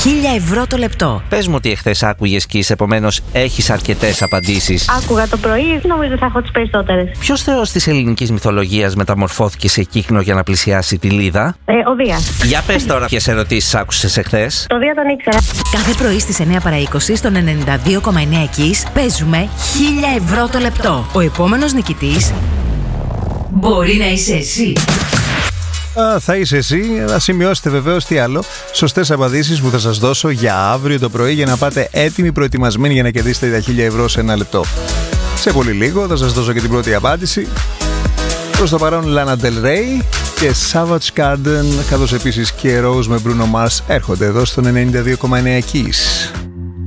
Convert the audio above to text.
€1.000 το λεπτό. Πες μου ότι εχθές άκουγες Kiss, επομένως έχεις αρκετές απαντήσεις. Άκουγα το πρωί, νομίζω θα έχω τις περισσότερες. Ποιος θεός της ελληνικής μυθολογίας μεταμορφώθηκε σε κύκνο για να πλησιάσει τη Λίδα? Ο Δίας. Για πες τώρα ποιες ερωτήσεις άκουσες εχθές. Το Δία τον ήξερα. Κάθε πρωί στις 9 παρά 20 στον 92,9 Kiss παίζουμε €1.000 το λεπτό. Ο επόμενος νικητής μπορεί να είσαι εσύ. Θα είσαι εσύ. Να σημειώσετε βεβαίως τι άλλο. Σωστές απαντήσεις που θα σας δώσω για αύριο το πρωί για να πάτε έτοιμοι, προετοιμασμένοι για να κερδίσετε τα €1.000 σε ένα λεπτό. Σε πολύ λίγο θα σας δώσω και την πρώτη απάντηση. Προς το παρόν Lana Del Rey και Savage Garden, καθώς επίσης και Rose με Bruno Mars έρχονται εδώ στον 92,9 Kiss.